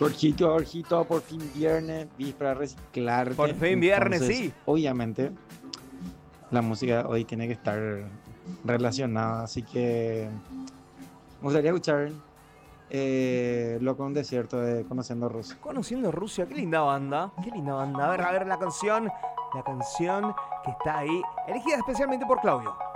Jorgito, por fin viernes, víspera de reciclarte. Por fin viernes, Entonces, sí. obviamente, la música hoy tiene que estar relacionada, así que me gustaría escuchar Loco en un desierto de Conociendo Rusia. Conociendo Rusia, qué linda banda. Qué linda banda. A ver la canción. La canción que está ahí, elegida especialmente por Claudio.